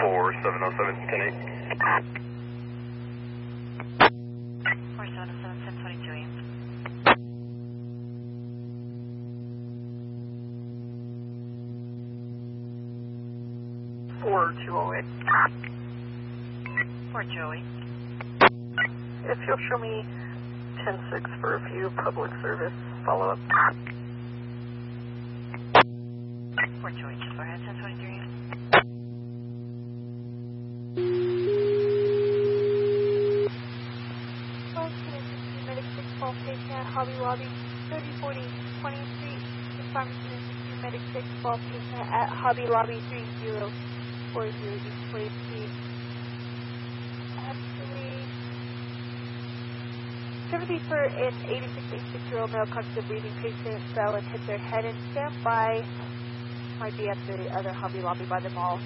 4208. 4208. If you'll show me 106 for a few public service follow-up. 4208, just go ahead, 1023. Medic 6 call patient at Hobby Lobby 3040 20th Street. Responding to Medic 6 call patient at Hobby Lobby 3040 display speed. Actually, 70 for an 86-year-old male conscious breathing patient fell and hit their head and stand by. Might be at the other Hobby Lobby by the mall.